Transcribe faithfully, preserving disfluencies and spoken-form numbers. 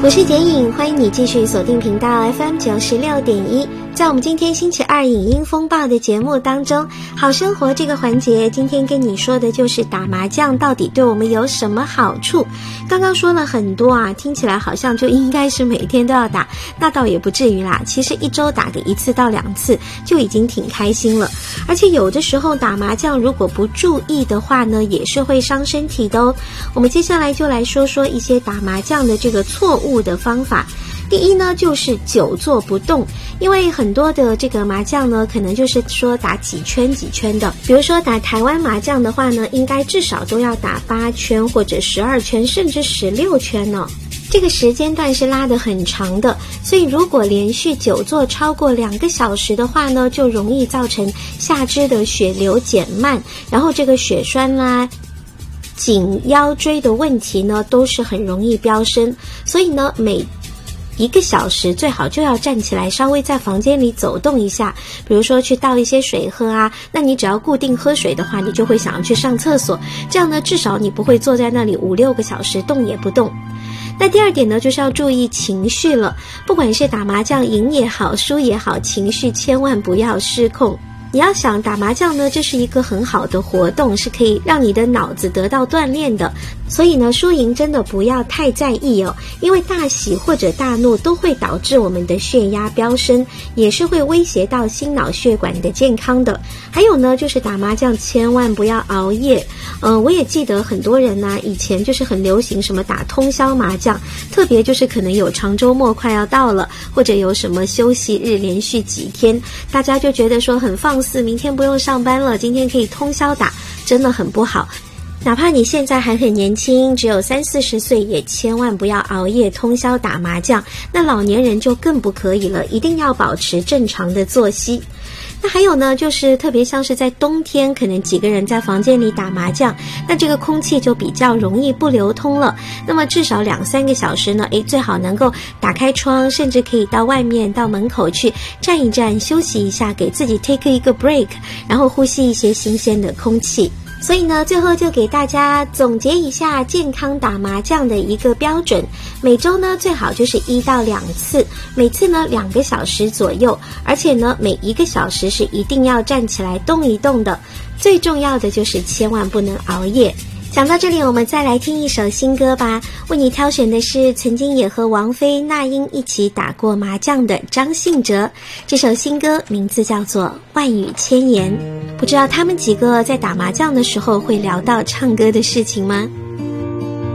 我是简颖，欢迎你继续锁定频道 F M 九十六点一。在我们今天星期二影音风暴的节目当中，好生活这个环节，今天跟你说的就是打麻将到底对我们有什么好处。刚刚说了很多啊，听起来好像就应该是每天都要打，那倒也不至于啦。其实一周打个一次到两次就已经挺开心了。而且有的时候打麻将如果不注意的话呢，也是会伤身体的哦。我们接下来就来说说一些打麻将的这个错误的方法。第一呢，就是久坐不动，因为很多的这个麻将呢，可能就是说打几圈几圈的。比如说打台湾麻将的话呢，应该至少都要打八圈或者十二圈，甚至十六圈呢。这个时间段是拉得很长的，所以如果连续久坐超过两个小时的话呢，就容易造成下肢的血流减慢，然后这个血栓啦、颈腰椎的问题呢，都是很容易飙升。所以呢，每一个小时最好就要站起来，稍微在房间里走动一下，比如说去倒一些水喝啊。那你只要固定喝水的话，你就会想要去上厕所，这样呢，至少你不会坐在那里五六个小时动也不动。那第二点呢，就是要注意情绪了，不管是打麻将赢也好，输也好，情绪千万不要失控。你要想打麻将呢，这是一个很好的活动，是可以让你的脑子得到锻炼的，所以呢，输赢真的不要太在意哦，因为大喜或者大怒都会导致我们的血压飙升，也是会威胁到心脑血管的健康的。还有呢，就是打麻将千万不要熬夜。呃，我也记得很多人呢、啊，以前就是很流行什么打通宵麻将，特别就是可能有长周末快要到了，或者有什么休息日连续几天，大家就觉得说很放肆，明天不用上班了，今天可以通宵打，真的很不好。哪怕你现在还很年轻，只有三四十岁，也千万不要熬夜通宵打麻将。那老年人就更不可以了，一定要保持正常的作息。那还有呢，就是特别像是在冬天，可能几个人在房间里打麻将，那这个空气就比较容易不流通了。那么至少两三个小时呢，诶，最好能够打开窗，甚至可以到外面到门口去站一站，休息一下，给自己 take 一个 break， 然后呼吸一些新鲜的空气。所以呢，最后就给大家总结一下健康打麻将的一个标准，每周呢最好就是一到两次，每次呢两个小时左右，而且呢每一个小时是一定要站起来动一动的，最重要的就是千万不能熬夜。讲到这里，我们再来听一首新歌吧。为你挑选的是曾经也和王菲、那英一起打过麻将的张信哲，这首新歌名字叫做《万语千言》。不知道他们几个在打麻将的时候会聊到唱歌的事情吗？